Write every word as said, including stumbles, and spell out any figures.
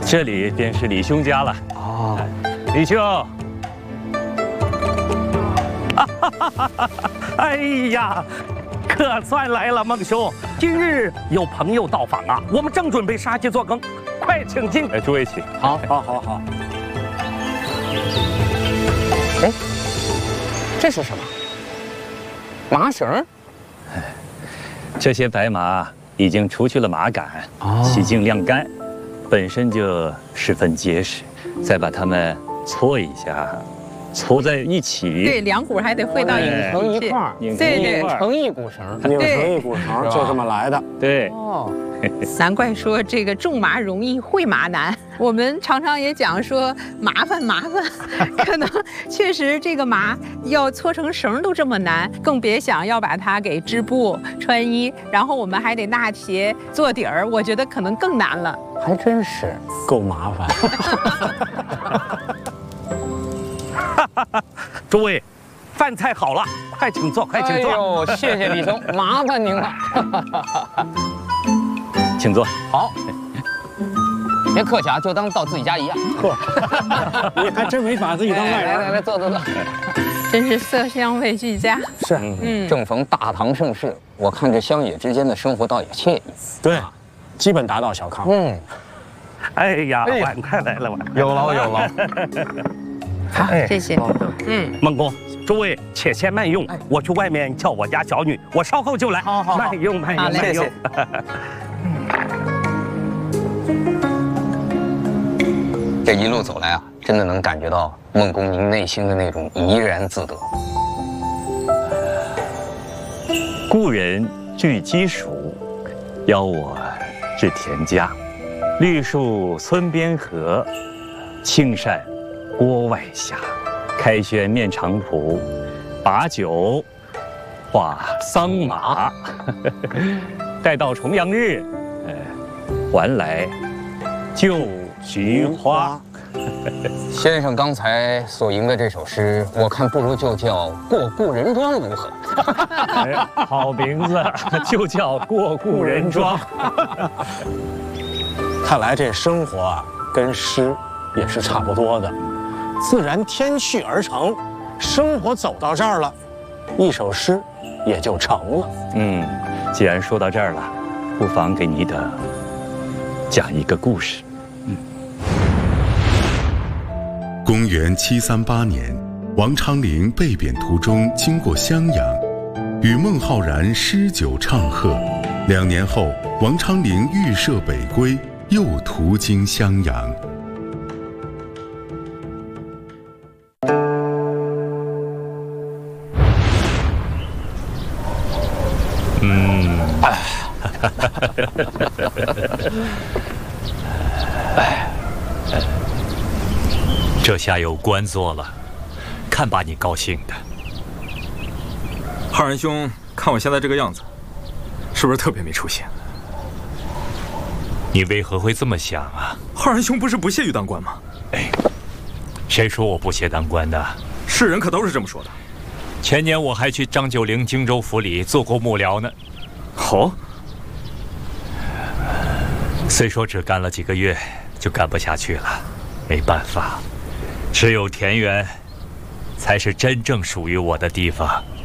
这里便是李兄家了。 哦， 李兄。哎呀，可算来了，孟兄。今日有朋友到访啊，我们正准备杀鸡做羹，快请进。哎，诸位请。 好，好，好，好。哎，这是什么？麻绳？ 这些白马已经除去了马杆，洗净晾干，本身就十分结实，再把它们搓一下。搓在一起， 对，两股还得汇到拧成一块儿， 对对， 拧成一股绳，拧成一股绳，就这么来的。 对， 哦， 难怪说这个种麻容易，会麻难。我们常常也讲说麻烦麻烦，可能确实这个麻要搓成绳都这么难，更别想要把它给织布、穿衣，然后我们还得纳鞋、做底儿，我觉得可能更难了。 还真是够麻烦。 诸位，饭菜好了，快请坐，快请坐。 哎呦，谢谢李兄，麻烦您了。 请坐。 好，别客气啊，就当到自己家一样。呵，你还真没把自己当外人。来来来，坐坐坐。 真是色香味俱佳。 是，嗯，正逢大唐盛世，我看这乡野之间的生活倒也惬意。 对，基本达到小康。 嗯。 哎呀，碗快来了，碗有劳有劳。 好，谢谢。 嗯，孟公，诸位且先慢用，我去外面叫我家小女，我稍后就来。 好好， 慢用慢用慢用。 这一路走来啊，真的能感觉到孟公您内心的那种怡然自得。 故人具鸡黍，邀我至田家，绿树村边合，青山郭外霞，开轩面场圃，把酒话桑麻。待到重阳日，呃，还来就菊花。 先生刚才所吟的这首诗，我看不如就叫《过故人庄》如何？ 哎，好名字，就叫《过故人庄》。 看来这生活啊，跟诗也是差不多的。自然天趣而成，生活走到这儿了，一首诗也就成了。 嗯，既然说到这儿了，不妨给你的讲一个故事。嗯， 公元七三八年，王昌龄被贬途中经过襄阳，与孟浩然诗酒唱和。两年后，王昌龄预设北归，又途经襄阳。 嗯，哎，这下有官做了，看把你高兴的。 浩然兄，看我现在这个样子，是不是特别没出息？ 你为何会这么想啊？ 浩然兄不是不屑于当官吗？ 哎，谁说我不屑当官的？ 世人可都是这么说的。 前年我还去张九龄荆州府里做过幕僚呢。 好， 虽说只干了几个月，就干不下去了，没办法，只有田园，才是真正属于我的地方。